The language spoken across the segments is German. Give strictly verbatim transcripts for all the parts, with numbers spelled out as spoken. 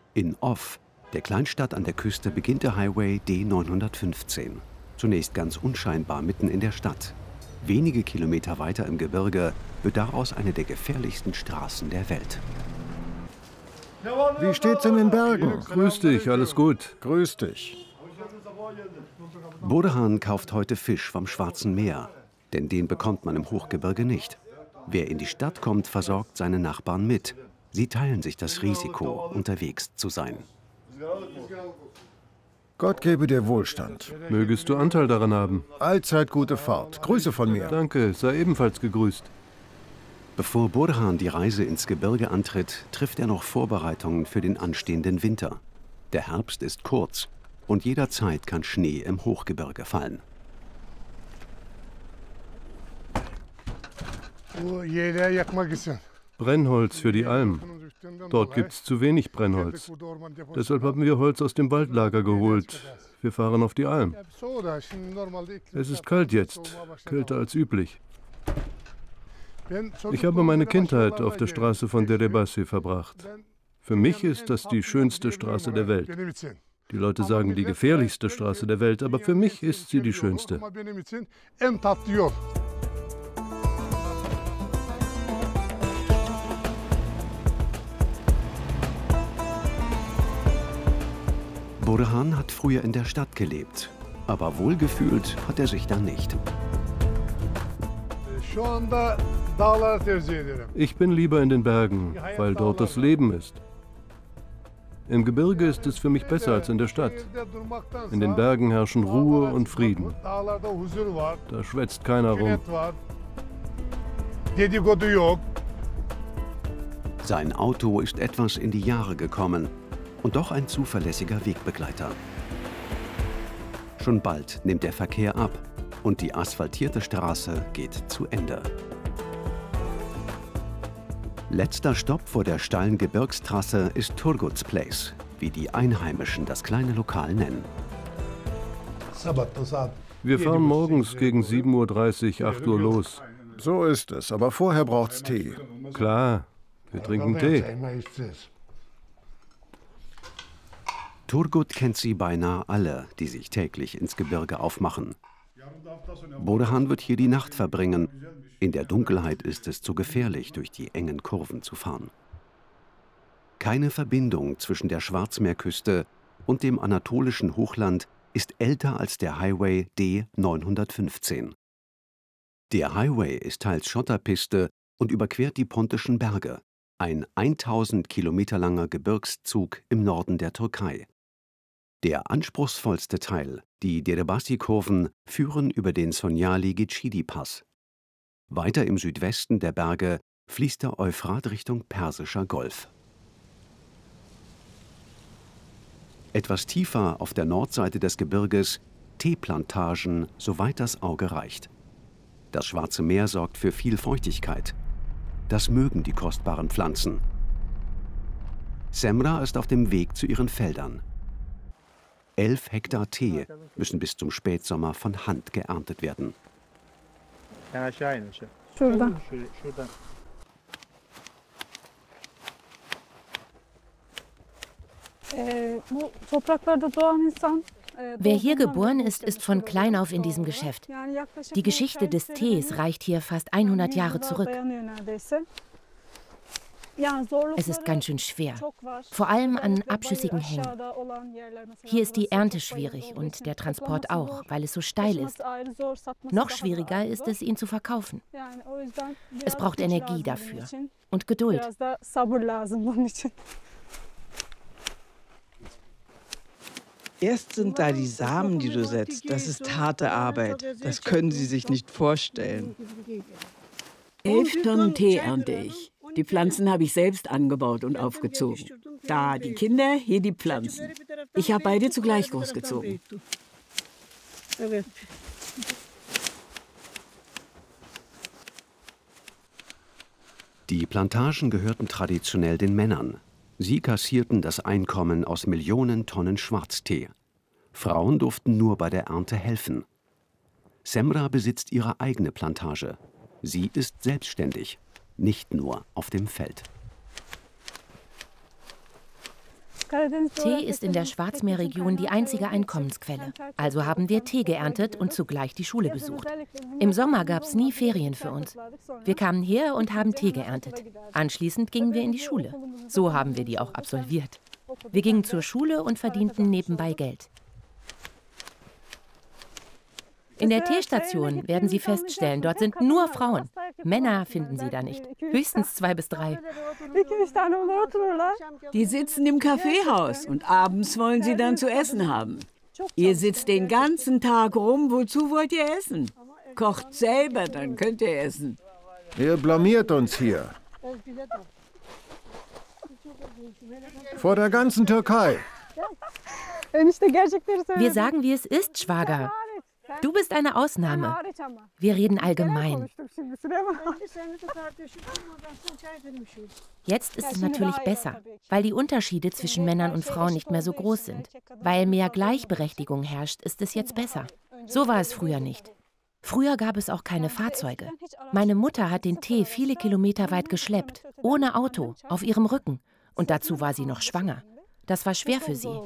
In Off, der Kleinstadt an der Küste, beginnt der Highway D neunhundertfünfzehn. Zunächst ganz unscheinbar mitten in der Stadt. Wenige Kilometer weiter im Gebirge wird daraus eine der gefährlichsten Straßen der Welt. Wie steht's in den Bergen? Grüß dich, alles gut. Grüß dich. Burhan kauft heute Fisch vom Schwarzen Meer, denn den bekommt man im Hochgebirge nicht. Wer in die Stadt kommt, versorgt seine Nachbarn mit. Sie teilen sich das Risiko, unterwegs zu sein. Gott gebe dir Wohlstand. Mögest du Anteil daran haben. Allzeit gute Fahrt. Grüße von mir. Danke, sei ebenfalls gegrüßt. Bevor Burhan die Reise ins Gebirge antritt, trifft er noch Vorbereitungen für den anstehenden Winter. Der Herbst ist kurz und jederzeit kann Schnee im Hochgebirge fallen. Brennholz für die Alm. Dort gibt's zu wenig Brennholz. Deshalb haben wir Holz aus dem Waldlager geholt. Wir fahren auf die Alm. Es ist kalt jetzt, kälter als üblich. Ich habe meine Kindheit auf der Straße von Derebasi verbracht. Für mich ist das die schönste Straße der Welt. Die Leute sagen die gefährlichste Straße der Welt, aber für mich ist sie die schönste. Burhan hat früher in der Stadt gelebt, aber wohlgefühlt hat er sich da nicht. Ich bin lieber in den Bergen, weil dort das Leben ist. Im Gebirge ist es für mich besser als in der Stadt. In den Bergen herrschen Ruhe und Frieden. Da schwätzt keiner rum. Sein Auto ist etwas in die Jahre gekommen und doch ein zuverlässiger Wegbegleiter. Schon bald nimmt der Verkehr ab und die asphaltierte Straße geht zu Ende. Letzter Stopp vor der steilen Gebirgstrasse ist Turgut's Place, wie die Einheimischen das kleine Lokal nennen. Wir fahren morgens gegen sieben Uhr dreißig, acht Uhr los. So ist es, aber vorher braucht's Tee. Klar, wir trinken Tee. Turgut kennt sie beinahe alle, die sich täglich ins Gebirge aufmachen. Burhan wird hier die Nacht verbringen. In der Dunkelheit ist es zu gefährlich, durch die engen Kurven zu fahren. Keine Verbindung zwischen der Schwarzmeerküste und dem anatolischen Hochland ist älter als der Highway D neunhundertfünfzehn. Der Highway ist teils Schotterpiste und überquert die Pontischen Berge, ein tausend Kilometer langer Gebirgszug im Norden der Türkei. Der anspruchsvollste Teil, die Derebasi-Kurven, führen über den Sonyali-Geçidi-Pass. Weiter im Südwesten der Berge fließt der Euphrat Richtung Persischer Golf. Etwas tiefer auf der Nordseite des Gebirges Teeplantagen, soweit das Auge reicht. Das Schwarze Meer sorgt für viel Feuchtigkeit. Das mögen die kostbaren Pflanzen. Semra ist auf dem Weg zu ihren Feldern. Elf Hektar Tee müssen bis zum Spätsommer von Hand geerntet werden. Wer hier geboren ist, ist von klein auf in diesem Geschäft. Die Geschichte des Tees reicht hier fast hundert Jahre zurück. Es ist ganz schön schwer, vor allem an abschüssigen Hängen. Hier ist die Ernte schwierig und der Transport auch, weil es so steil ist. Noch schwieriger ist es, ihn zu verkaufen. Es braucht Energie dafür und Geduld. Erst sind da die Samen, die du setzt. Das ist harte Arbeit. Das können Sie sich nicht vorstellen. Elf Tonnen Tee ernte ich. Die Pflanzen habe ich selbst angebaut und aufgezogen. Da die Kinder, hier die Pflanzen. Ich habe beide zugleich großgezogen. Die Plantagen gehörten traditionell den Männern. Sie kassierten das Einkommen aus Millionen Tonnen Schwarztee. Frauen durften nur bei der Ernte helfen. Semra besitzt ihre eigene Plantage. Sie ist selbstständig, nicht nur auf dem Feld. Tee ist in der Schwarzmeerregion die einzige Einkommensquelle. Also haben wir Tee geerntet und zugleich die Schule besucht. Im Sommer gab es nie Ferien für uns. Wir kamen her und haben Tee geerntet. Anschließend gingen wir in die Schule. So haben wir die auch absolviert. Wir gingen zur Schule und verdienten nebenbei Geld. In der Teestation werden Sie feststellen, dort sind nur Frauen. Männer finden Sie da nicht. Höchstens zwei bis drei. Die sitzen im Kaffeehaus und abends wollen sie dann zu essen haben. Ihr sitzt den ganzen Tag rum, wozu wollt ihr essen? Kocht selber, dann könnt ihr essen. Ihr blamiert uns hier. Vor der ganzen Türkei. Wir sagen, wie es ist, Schwager. Du bist eine Ausnahme. Wir reden allgemein. Jetzt ist es natürlich besser, weil die Unterschiede zwischen Männern und Frauen nicht mehr so groß sind. Weil mehr Gleichberechtigung herrscht, ist es jetzt besser. So war es früher nicht. Früher gab es auch keine Fahrzeuge. Meine Mutter hat den Tee viele Kilometer weit geschleppt, ohne Auto, auf ihrem Rücken. Und dazu war sie noch schwanger. Das war schwer für sie.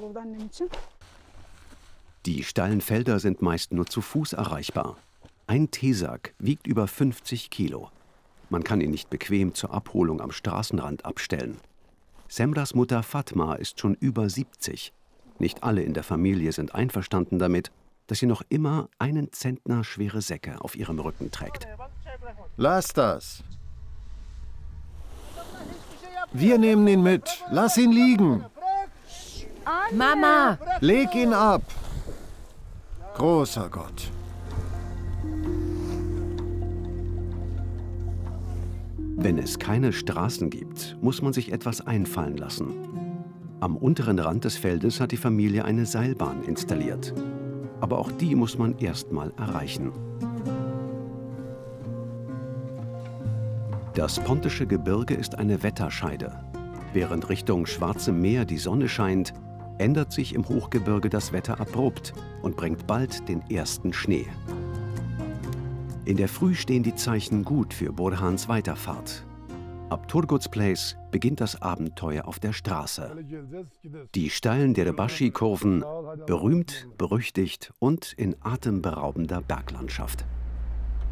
Die steilen Felder sind meist nur zu Fuß erreichbar. Ein Teesack wiegt über fünfzig Kilo. Man kann ihn nicht bequem zur Abholung am Straßenrand abstellen. Semras Mutter Fatma ist schon über siebzig. Nicht alle in der Familie sind einverstanden damit, dass sie noch immer einen Zentner schwere Säcke auf ihrem Rücken trägt. Lass das. Wir nehmen ihn mit. Lass ihn liegen. Mama! Leg ihn ab. Großer Gott. Wenn es keine Straßen gibt, muss man sich etwas einfallen lassen. Am unteren Rand des Feldes hat die Familie eine Seilbahn installiert. Aber auch die muss man erst mal erreichen. Das Pontische Gebirge ist eine Wetterscheide. Während Richtung Schwarzem Meer die Sonne scheint, ändert sich im Hochgebirge das Wetter abrupt und bringt bald den ersten Schnee. In der Früh stehen die Zeichen gut für Burhans Weiterfahrt. Ab Turgut's Place beginnt das Abenteuer auf der Straße. Die steilen Derebashi-Kurven, berühmt, berüchtigt und in atemberaubender Berglandschaft.